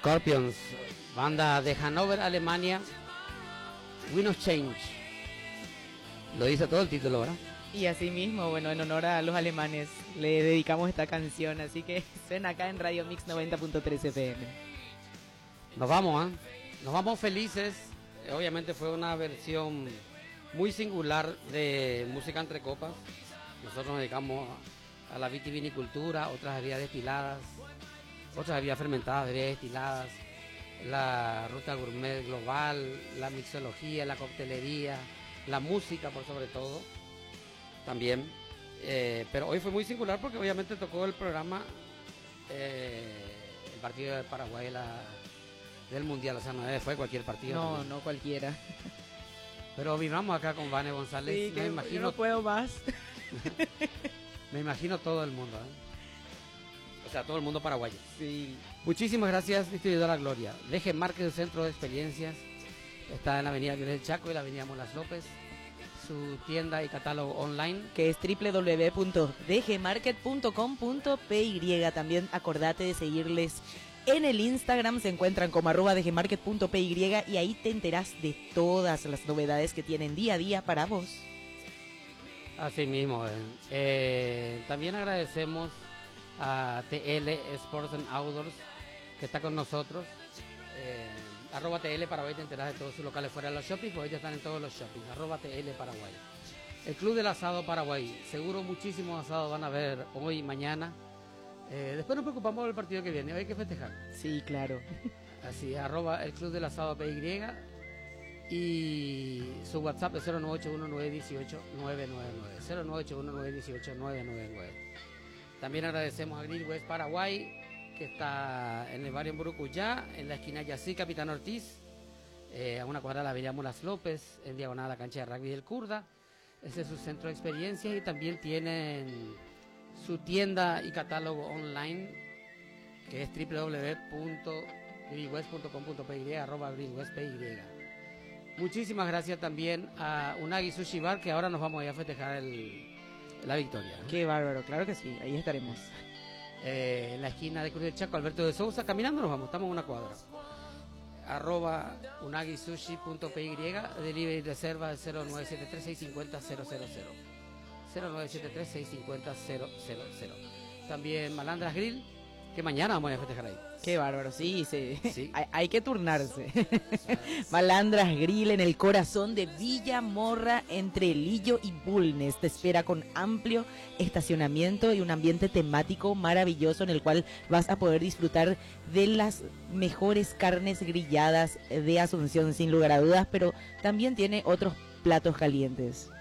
Scorpions, banda de Hannover, Alemania. Wind of Change. Lo dice todo el título, ¿verdad? Y así mismo, bueno, en honor a los alemanes le dedicamos esta canción, así que suena acá en Radio Mix 90.3 FM. Nos vamos, ¿eh? Nos vamos felices. Obviamente fue una versión muy singular de música entre copas. Nosotros nos dedicamos a la vitivinicultura, otras bebidas destiladas, otras bebidas fermentadas, bebidas destiladas, la ruta gourmet global, la mixología, la coctelería, la música por sobre todo, también. Pero hoy fue muy singular porque obviamente tocó el programa, el partido de Paraguay del Mundial, o sea, no fue cualquier partido. No, también. no cualquiera. Pero vivamos acá con Vane González, Sí, me que imagino, yo no puedo más. me imagino todo el mundo, O sea, todo el mundo paraguayo. Sí. Muchísimas gracias, distribuidora Gloria. DG Market, Centro de Experiencias. Está en la avenida Lionel Chaco y la avenida Molas López. Su tienda y catálogo online, Que es www.dgmarket.com.py. También acordate de seguirles en el Instagram, se encuentran como @dgmarket.py y ahí te enterás de todas las novedades que tienen día a día para vos. así mismo. También agradecemos a TL Sports and Outdoors, que está con nosotros. @TL Paraguay, te enterás de todos sus locales fuera de los shoppings, porque ellos están en todos los shoppings. @TL Paraguay. El Club del Asado Paraguay, seguro muchísimos asados van a ver hoy, mañana. Después nos preocupamos del partido que viene, hay que festejar. Sí, claro. Así, el Club del Asado PY. Y su WhatsApp es 0981918999. 0981918999. También agradecemos a Grill West Paraguay, que está en el barrio Burucuyá, en la esquina Yací, Capitán Ortiz, a una cuadra de la avenida Molas López, en diagonal a la cancha de rugby del Kurda. Ese es su centro de experiencias y también tienen su tienda y catálogo online, que es www.grillwest.com.py, @grillwestpy. Muchísimas gracias también a Unagi Sushi Bar, que ahora nos vamos a ir a festejar la victoria. Qué bárbaro, claro que sí, ahí estaremos. En la esquina de Cruz del Chaco, Alberto de Sousa, caminando nos vamos, estamos en una cuadra. @unagisushi.py, delivery y reserva 0973-650-000. 0973-650-000. También Malandras Grill, que mañana vamos a festejar ahí. Qué bárbaro, sí. Sí. Hay que turnarse. Malandras Grill en el corazón de Villa Morra, entre Lillo y Bulnes. Te espera con amplio estacionamiento y un ambiente temático maravilloso en el cual vas a poder disfrutar de las mejores carnes grilladas de Asunción, sin lugar a dudas, pero también tiene otros platos calientes.